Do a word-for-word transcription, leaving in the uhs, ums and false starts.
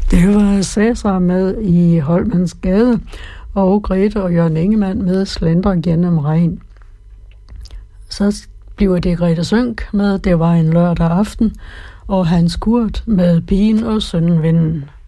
Det var Cæsar med i Holmens Gade, og Grete og Jørgen Ingemann med Slendre gennem regn. Så bliver det Grete Sønck med Det var en lørdag aften, og Hans Kurt med Pigen og Søndenvinden.